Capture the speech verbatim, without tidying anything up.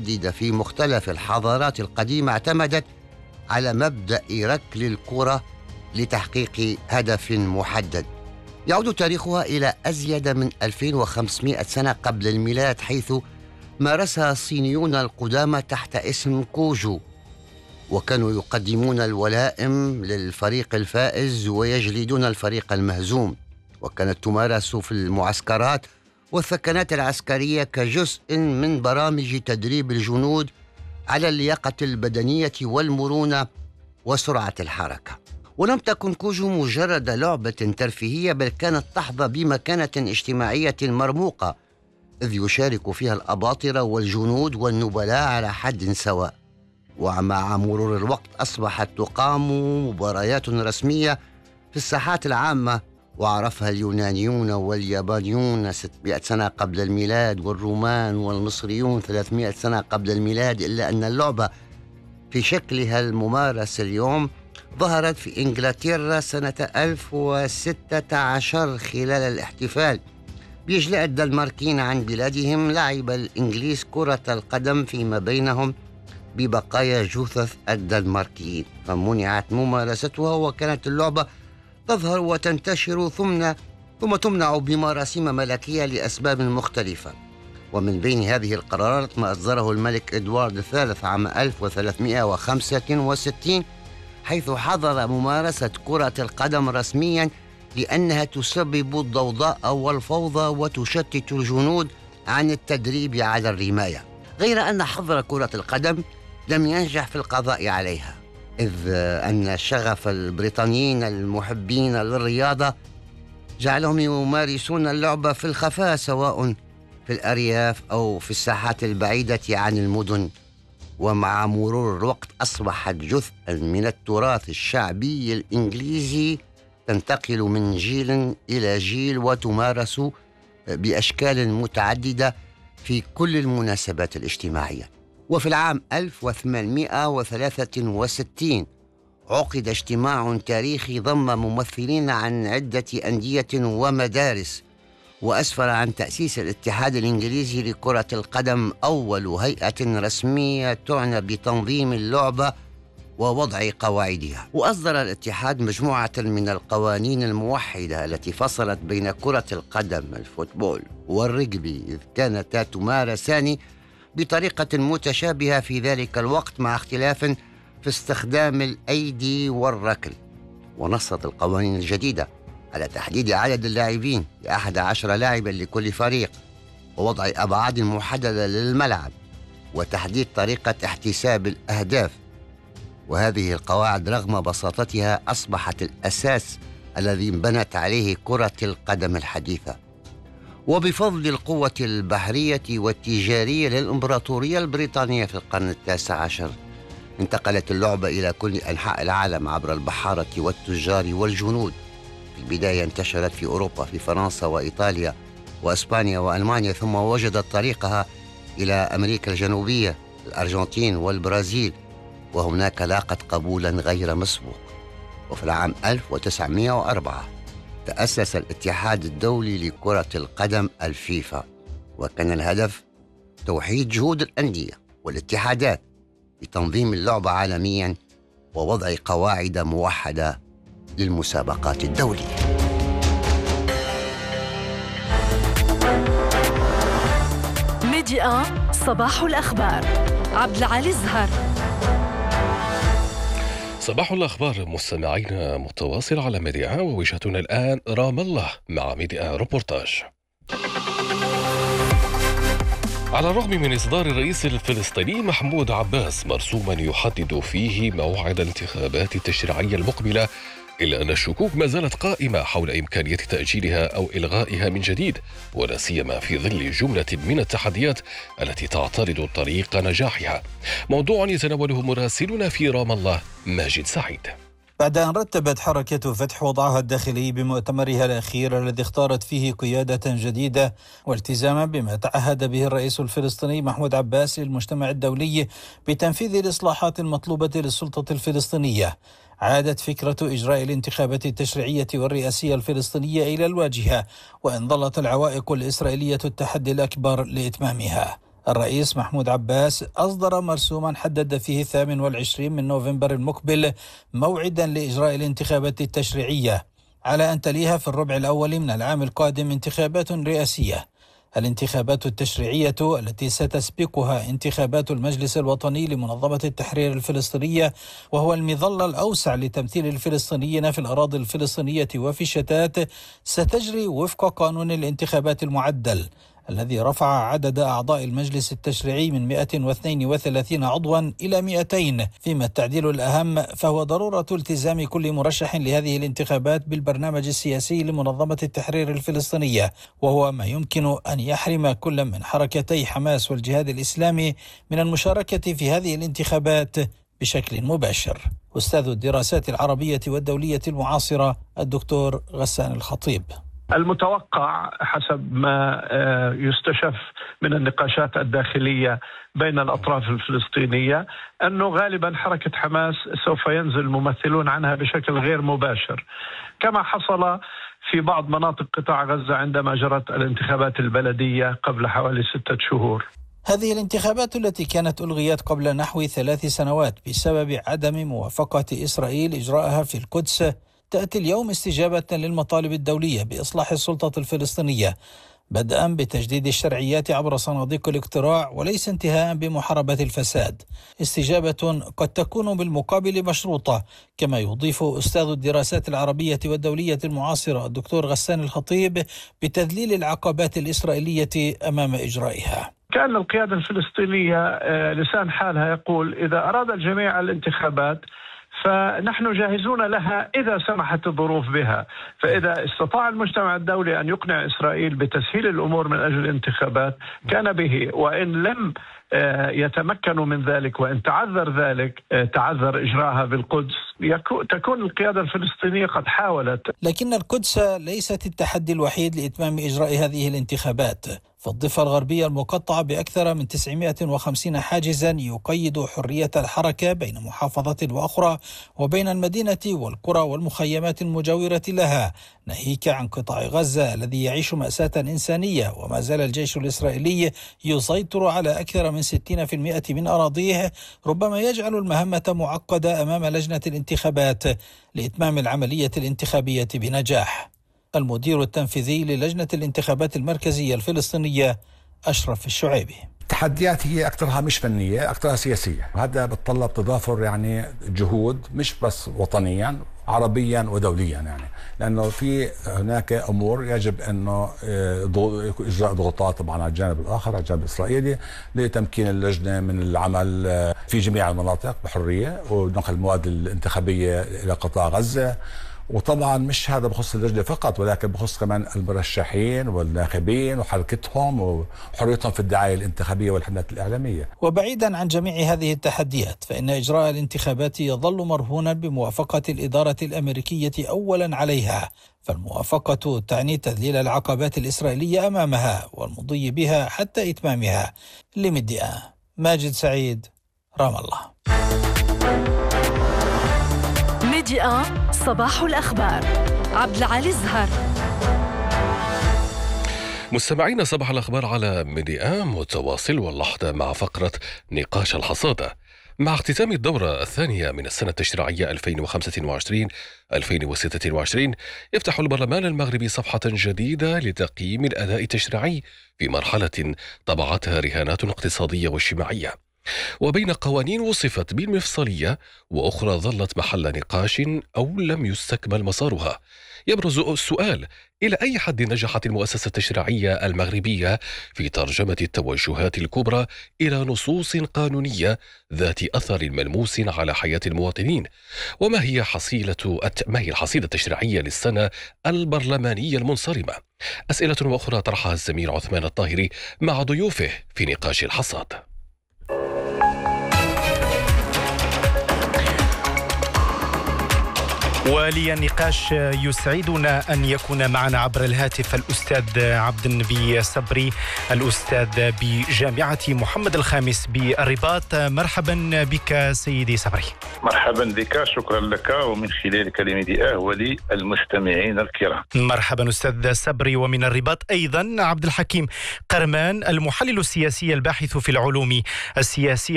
متعددة في مختلف الحضارات القديمة اعتمدت على مبدأ ركل الكرة لتحقيق هدف محدد. يعود تاريخها إلى أزيد من ألفين وخمسمائة سنة قبل الميلاد، حيث مارسها الصينيون القدامى تحت اسم كوجو، وكانوا يقدمون الولائم للفريق الفائز ويجلدون الفريق المهزوم، وكانت تمارس في المعسكرات والثكنات العسكرية كجزء من برامج تدريب الجنود على اللياقة البدنية والمرونة وسرعة الحركة. ولم تكن كوجو مجرد لعبة ترفيهية، بل كانت تحظى بمكانة اجتماعية مرموقة، إذ يشارك فيها الأباطرة والجنود والنبلاء على حد سواء. ومع مرور الوقت أصبحت تقام مباريات رسمية في الساحات العامة، وعرفها اليونانيون واليابانيون ستمائة سنة قبل الميلاد، والرومان والمصريون ثلاثمائة سنة قبل الميلاد، إلا أن اللعبة في شكلها الممارس اليوم ظهرت في إنجلترا سنة ألف وستة عشر خلال الاحتفال بإجلاء الدنماركيين عن بلادهم. لعب الإنجليز كرة القدم فيما بينهم ببقايا جثث الدنماركيين، فمنعت ممارستها، وكانت اللعبة تظهر وتنتشر ثم ثم تمنع بمراسيم ملكية لأسباب مختلفة. ومن بين هذه القرارات ما أصدره الملك إدوارد الثالث عام ألف وثلاثمائة وخمسة وستين، حيث حظر ممارسة كرة القدم رسميا لأنها تسبب الضوضاء والفوضى وتشتت الجنود عن التدريب على الرماية. غير أن حظر كرة القدم لم ينجح في القضاء عليها، إذ أن شغف البريطانيين المحبين للرياضة جعلهم يمارسون اللعبة في الخفاء، سواء في الأرياف أو في الساحات البعيدة عن المدن. ومع مرور الوقت أصبحت جزءا من التراث الشعبي الإنجليزي، تنتقل من جيل إلى جيل وتمارس بأشكال متعددة في كل المناسبات الاجتماعية. وفي العام ألف وثمانمائة وثلاثة وستين عقد اجتماع تاريخي ضم ممثلين عن عدة أندية ومدارس، وأسفر عن تأسيس الاتحاد الإنجليزي لكرة القدم، أول هيئة رسمية تعنى بتنظيم اللعبة ووضع قواعدها. وأصدر الاتحاد مجموعة من القوانين الموحدة التي فصلت بين كرة القدم الفوتبول والرجبي، إذ كانتا تمارسان بطريقة متشابهة في ذلك الوقت، مع اختلاف في استخدام الأيدي والركل. ونصت القوانين الجديدة على تحديد عدد اللاعبين لأحد عشر لاعبا لكل فريق، ووضع أبعاد محددة للملعب، وتحديد طريقة احتساب الأهداف. وهذه القواعد رغم بساطتها أصبحت الأساس الذي انبنت عليه كرة القدم الحديثة. وبفضل القوة البحرية والتجارية للإمبراطورية البريطانية في القرن التاسع عشر، انتقلت اللعبة إلى كل أنحاء العالم عبر البحارة والتجار والجنود. في البداية انتشرت في أوروبا، في فرنسا وإيطاليا وأسبانيا وألمانيا، ثم وجدت طريقها إلى أمريكا الجنوبية، الأرجنتين والبرازيل، وهناك لاقت قبولا غير مسبوق. وفي العام ألف وتسعمائة وأربعة تأسس الاتحاد الدولي لكرة القدم الفيفا، وكان الهدف توحيد جهود الأندية والاتحادات لتنظيم اللعبة عالميا ووضع قواعد موحدة للمسابقات الدولية. ميديا صباح الأخبار، عبد العالي الزهر. صباح الأخبار مستمعين متواصل على ميديا، ووجهتنا الآن رام الله مع ميديا روبورتاج. على الرغم من إصدار الرئيس الفلسطيني محمود عباس مرسوما يحدد فيه موعد الانتخابات التشريعية المقبلة، إلا أن الشكوك ما زالت قائمة حول إمكانية تأجيلها أو إلغائها من جديد، ولا سيما في ظل جملة من التحديات التي تعترض طريق نجاحها. موضوع يتناوله مراسلنا في رام الله ماجد سعيد. بعد أن رتبت حركة فتح وضعها الداخلي بمؤتمرها الأخير الذي اختارت فيه قيادة جديدة والتزاما بما تعهد به الرئيس الفلسطيني محمود عباس للمجتمع الدولي بتنفيذ الإصلاحات المطلوبة للسلطة الفلسطينية، عادت فكرة إجراء الانتخابات التشريعية والرئاسية الفلسطينية إلى الواجهة، وإن ظلت العوائق الإسرائيلية التحدي الأكبر لإتمامها. الرئيس محمود عباس أصدر مرسوما حدد فيه الثامن والعشرين من نوفمبر المقبل موعدا لإجراء الانتخابات التشريعية، على أن تليها في الربع الأول من العام القادم انتخابات رئاسية. الانتخابات التشريعية التي ستسبقها انتخابات المجلس الوطني لمنظمة التحرير الفلسطينية، وهو المظلة الأوسع لتمثيل الفلسطينيين في الأراضي الفلسطينية وفي الشتات، ستجري وفق قانون الانتخابات المعدل الذي رفع عدد أعضاء المجلس التشريعي من مئة واثنين وثلاثين عضوا إلى مئتين، فيما التعديل الأهم فهو ضرورة التزام كل مرشح لهذه الانتخابات بالبرنامج السياسي لمنظمة التحرير الفلسطينية، وهو ما يمكن أن يحرم كل من حركتي حماس والجهاد الإسلامي من المشاركة في هذه الانتخابات بشكل مباشر. أستاذ الدراسات العربية والدولية المعاصرة الدكتور غسان الخطيب: المتوقع حسب ما يستشف من النقاشات الداخلية بين الأطراف الفلسطينية أنه غالبا حركة حماس سوف ينزل ممثلون عنها بشكل غير مباشر، كما حصل في بعض مناطق قطاع غزة عندما جرت الانتخابات البلدية قبل حوالي ستة شهور. هذه الانتخابات التي كانت ألغيت قبل نحو ثلاث سنوات بسبب عدم موافقة إسرائيل إجراءها في القدس، تأتي اليوم استجابة للمطالب الدولية بإصلاح السلطة الفلسطينية، بدءا بتجديد الشرعيات عبر صناديق الاقتراع وليس انتهاء بمحاربة الفساد. استجابة قد تكون بالمقابل مشروطة، كما يضيف أستاذ الدراسات العربية والدولية المعاصرة الدكتور غسان الخطيب بتذليل العقبات الإسرائيلية أمام إجرائها. كأن القيادة الفلسطينية لسان حالها يقول إذا أراد الجميع الانتخابات فنحن جاهزون لها إذا سمحت الظروف بها، فإذا استطاع المجتمع الدولي أن يقنع إسرائيل بتسهيل الأمور من أجل الانتخابات كان به، وإن لم يتمكنوا من ذلك وإن تعذر ذلك تعذر إجراءها بالقدس تكون القيادة الفلسطينية قد حاولت. لكن القدس ليست التحدي الوحيد لإتمام إجراء هذه الانتخابات، فالضفة الغربية المقطعة بأكثر من تسعمئة وخمسين حاجزا يقيد حرية الحركة بين محافظة وأخرى وبين المدينة والقرى والمخيمات المجاورة لها، ناهيك عن قطاع غزة الذي يعيش مأساة إنسانية، وما زال الجيش الإسرائيلي يسيطر على أكثر من ستين بالمئة من أراضيه، ربما يجعل المهمة معقدة أمام لجنة الانتخابات لإتمام العملية الانتخابية بنجاح. المدير التنفيذي للجنة الانتخابات المركزية الفلسطينية أشرف الشعيبي: التحديات هي أكثرها مش فنية، أكثرها سياسية، وهذا بتطلب تضافر يعني جهود مش بس وطنيا، عربيا ودوليا، يعني لأنه في هناك أمور يجب أنه إجراء ضغوطات طبعا على الجانب الآخر، على الجانب الإسرائيلي، لتمكين اللجنة من العمل في جميع المناطق بحرية ونقل المواد الانتخابية إلى قطاع غزة. وطبعا مش هذا بخص اللجنة فقط، ولكن بخص كمان المرشحين والناخبين وحركتهم وحريتهم في الدعاية الانتخابية والحملات الإعلامية. وبعيدا عن جميع هذه التحديات، فإن إجراء الانتخابات يظل مرهونا بموافقة الإدارة الأمريكية أولا عليها، فالموافقة تعني تذليل العقبات الإسرائيلية أمامها والمضي بها حتى إتمامها. لمدئة ماجد سعيد، رام الله. ميديا صباح الأخبار، عبد العالي الزهر. مستمعين، صباح الأخبار على ميديا متواصل، واللحظة مع فقرة نقاش الحصادة. مع اختتام الدورة الثانية من السنة التشريعية ألفين وخمسة وعشرين ألفين وستة وعشرين، يفتح البرلمان المغربي صفحة جديدة لتقييم الأداء التشريعي في مرحلة طبعتها رهانات اقتصادية واجتماعية، وبين قوانين وصفت بالمفصلية وأخرى ظلت محل نقاش أو لم يستكمل مسارها. يبرز السؤال: إلى أي حد نجحت المؤسسة التشريعية المغربية في ترجمة التوجهات الكبرى إلى نصوص قانونية ذات أثر ملموس على حياة المواطنين؟ وما هي حصيلة ما هي الحصيلة التشريعية للسنة البرلمانية المنصرمة؟ أسئلة وأخرى طرحها الزميل عثمان الطاهري مع ضيوفه في نقاش الحصاد. وللنقاش يسعدنا أن يكون معنا عبر الهاتف الأستاذ عبد النبي صبري، الأستاذ بجامعة محمد الخامس بالرباط. مرحبا بك سيدي صبري. مرحبا بك، شكرا لك، ومن خلال كلمتي أهولي المستمعين الكرام. مرحبا أستاذ صبري. ومن الرباط أيضا عبد الحكيم قرمان، المحلل السياسي الباحث في العلوم السياسية